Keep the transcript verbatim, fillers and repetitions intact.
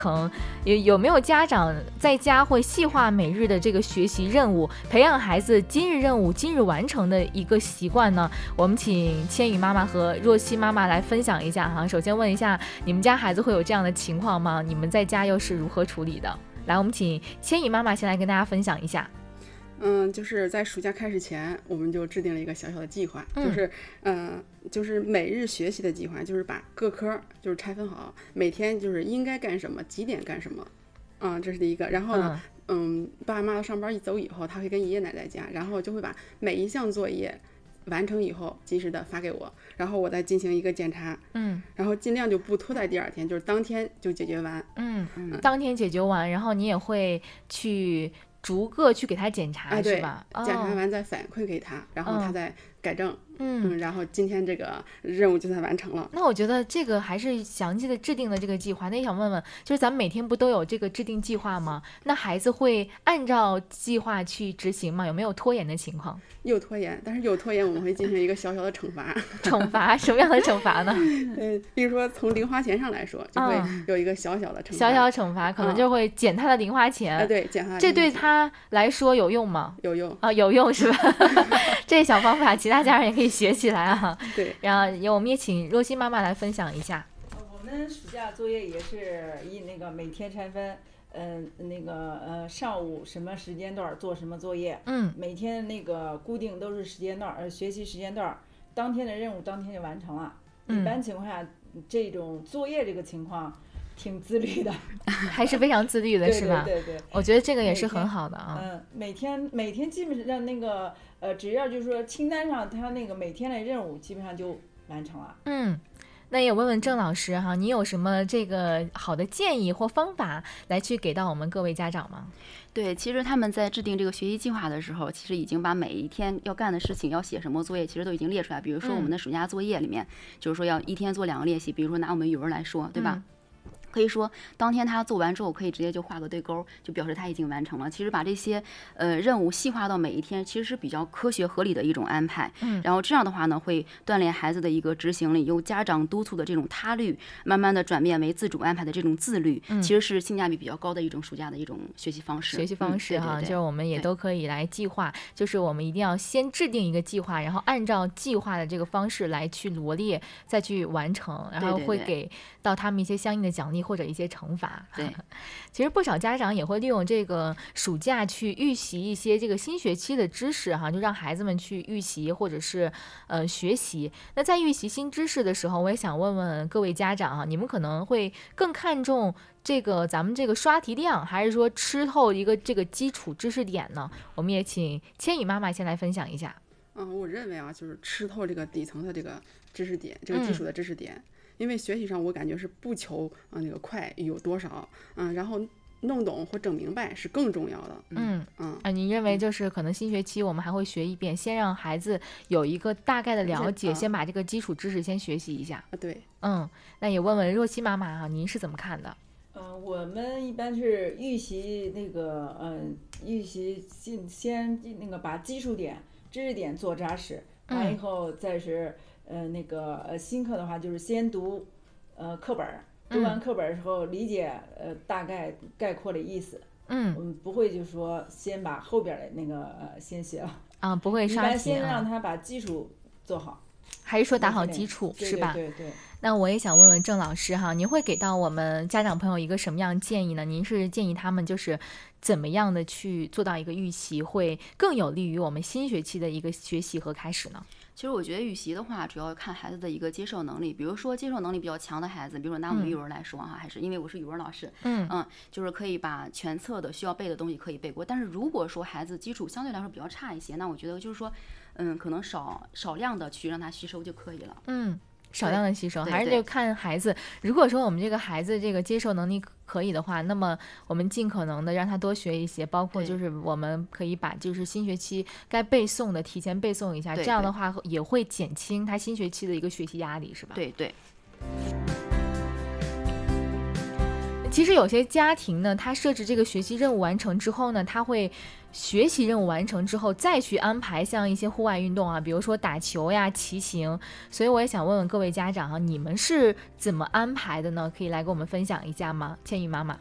有有没有家长在家会细化每日的这个学习任务，培养孩子今日任务今日完成的一个习惯呢？我们请千羽妈妈和若曦妈妈来分享一下哈。首先问一下，你们家孩子会有这样的情况吗？你们在家又是如何处理的？来，我们请千羽妈妈先来跟大家分享一下。 嗯，就是在暑假开始前，我们就制定了一个小小的计划，嗯、就是，嗯、呃，就是每日学习的计划，就是把各科就是拆分好，每天就是应该干什么，几点干什么，啊、嗯，这是第一个。然后呢，嗯，嗯爸爸妈妈上班一走以后，他会跟爷爷奶奶在家，然后就会把每一项作业完成以后及时的发给我，然后我再进行一个检查，嗯，然后尽量就不拖在第二天，就是当天就解决完， 嗯嗯，当天解决完，然后你也会去逐个去给他检查， 哎、 是吧？ 检查完再反馈给他，哦、然后他再改正。嗯, 嗯，然后今天这个任务就算完成了。 那我觉得这个还是详细的制定了这个计划。那也想问问，就是咱们每天不都有这个制定计划吗？那孩子会按照计划去执行吗？有没有拖延的情况？ 有拖延，但是有拖延我们会进行一个小小的惩罚。 惩罚什么样的惩罚呢？ 呃，比如说从零花钱上来说，就会有一个小小的惩罚。 小小的惩罚可能就会减他的零花钱。 哎、嗯，对，减他。 这对他来说有用吗？ 有用啊，有用是吧？这小方法，其他家人也可以学起来啊。 对， 然后我们也请若曦妈妈来分享一下。 我们暑假作业也是以那个每天拆分，嗯、呃，那个呃上午什么时间段做什么作业， 嗯， 每天那个固定都是时间段，呃，学习时间段，当天的任务当天就完成了。嗯、一般情况下，这种作业这个情况挺自律的， 还是非常自律的，是吧？ 对对 对, 对， 我觉得这个也是很好的啊。 嗯，每天每天基本上那个呃，只要就是说清单上他那个每天的任务基本上就完成了。 嗯，那也问问郑老师哈，你有什么这个好的建议或方法来去给到我们各位家长吗？ 对，其实他们在制定这个学习计划的时候，其实已经把每一天要干的事情、要写什么作业，其实都已经列出来。比如说我们的暑假作业里面，嗯、就是说要一天做两个练习。比如说拿我们语文来说，对吧？嗯，可以说当天他做完之后可以直接就画个对勾，就表示他已经完成了。其实把这些呃任务细化到每一天，其实是比较科学合理的一种安排。嗯，然后这样的话呢，会锻炼孩子的一个执行力，由家长督促的这种他律，慢慢的转变为自主安排的这种自律。嗯，其实是性价比比较高的一种暑假的一种学习方式。 学习方式哈、嗯，就是我们也都可以来计划，就是我们一定要先制定一个计划，然后按照计划的这个方式来去罗列，再去完成，然后会给到他们一些相应的奖励或者一些惩罚。 对， 其实不少家长也会利用这个暑假去预习一些这个新学期的知识哈，就让孩子们去预习或者是呃学习。那在预习新知识的时候，我也想问问各位家长哈，你们可能会更看重这个咱们这个刷题量，还是说吃透一个这个基础知识点呢？我们也请千羽妈妈先来分享一下。 嗯，我认为啊，就是吃透这个底层的这个知识点，这个基础的知识点。嗯，因为学习上我感觉是不求啊、呃、那个快有多少，嗯，然后弄懂或整明白是更重要的。 嗯嗯啊，你认为就是可能新学期我们还会学一遍，先让孩子有一个大概的了解，先把这个基础知识先学习一下。 啊，对， 嗯，那也问问若曦妈妈哈，您是怎么看的？ 呃，我们一般是预习那个，嗯、呃，预习先先那个把基础点、知识点做扎实，完以后再是。呃，那个呃，新课的话就是先读，呃，课本，读完课本的时候理解，呃，大概概括的意思。嗯，我们不会就是说先把后边的那个呃先学了。 啊，不会刷题啊。 一般先让他把基础做好。 还是说打好基础是吧？ 对对 对, 对。 那我也想问问郑老师哈，您会给到我们家长朋友一个什么样的建议呢？您是建议他们就是怎么样的去做到一个预习，会更有利于我们新学期的一个学习和开始呢？ 其实我觉得预习的话，主要看孩子的一个接受能力。比如说接受能力比较强的孩子，比如说拿我们语文来说哈，嗯、还是因为我是语文老师，嗯嗯，就是可以把全册的需要背的东西可以背过。但是如果说孩子基础相对来说比较差一些，那我觉得就是说，嗯，可能少少量的去让他吸收就可以了。 嗯。少量的吸收，还是就看孩子。如果说我们这个孩子这个接受能力可以的话，那么我们尽可能的让他多学一些，包括就是我们可以把就是新学期该背诵的提前背诵一下，这样的话也会减轻他新学期的一个学习压力，是吧？ 对对。 其实有些家庭呢，他设置这个学习任务完成之后呢，他会学习任务完成之后再去安排像一些户外运动啊，比如说打球呀、骑行。所以我也想问问各位家长啊，你们是怎么安排的呢？可以来跟我们分享一下吗？倩宇妈妈。